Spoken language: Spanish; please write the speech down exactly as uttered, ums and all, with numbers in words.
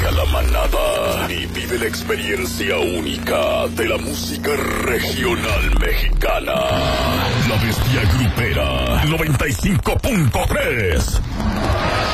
Únete a la manada y vive la experiencia única de la música regional mexicana. La Bestia Grupera noventa y cinco punto tres.